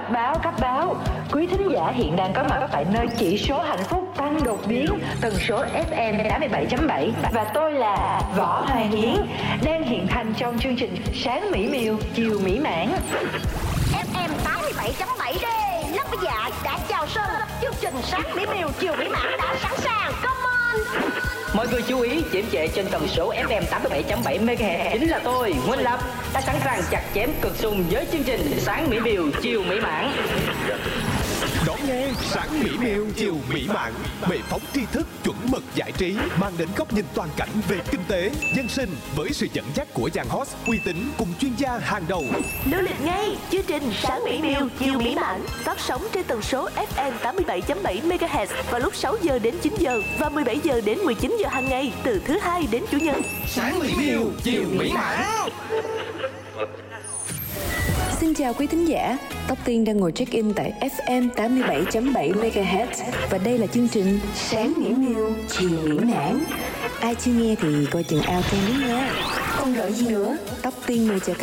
Cấp báo. Quý thính giả hiện đang có mặt tại nơi chỉ số hạnh phúc tăng đột biến, tần số FM 87.7 và tôi là Võ Hoàng Hiến đang hiện thành trong chương trình Sáng Mỹ Miều, Chiều Mỹ Mãn. FM 87.7 đây, lớp dạ đã chào sân, chương trình Sáng Mỹ Miều, Chiều Mỹ Mãn đã sẵn sàng, come on. Mọi người chú ý, chiếm trệ trên tần số FM 87.7 MHz chính là tôi, Nguyễn Lập, đã sẵn sàng chặt chém cực xung với chương trình Sáng Mỹ Miều, Chiều Mỹ Mãn. Đón nghe Sáng Mỹ Miều, Chiều Mỹ Mãn, bệ phóng tri thức chuẩn mực giải trí, mang đến góc nhìn toàn cảnh về kinh tế, dân sinh với sự dẫn dắt của dàn host uy tín cùng chuyên gia hàng đầu. Lưu lịch ngay chương trình Sáng Mỹ Miều, Chiều Mỹ Mãn phát sóng trên tần số FM 87.7 MHz vào lúc 6 giờ đến 9 giờ và 17 giờ đến 19 giờ hàng ngày từ thứ Hai đến Chủ nhật. Sáng Mỹ Miều, Chiều Mỹ Mãn. Xin chào quý thính giả, Tóc Tiên đang ngồi check-in tại FM 87.7 MHz và đây là chương trình Sáng Mỹ Miều, Chiều Mỹ Mãn. Ai chưa nghe thì coi chừng out đi nha. Không đợi gì nữa, Tóc Tiên mời chào